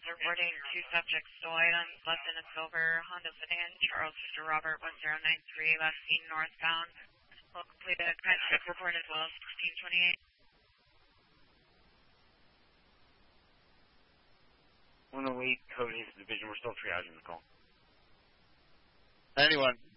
reporting 2 subjects still items, left in a silver Honda sedan, Charles Mr. Robert 1093, left seen northbound. We'll complete a check report as well as 1628. We're going to wait, code his division. We're still triaging the call. Anyone.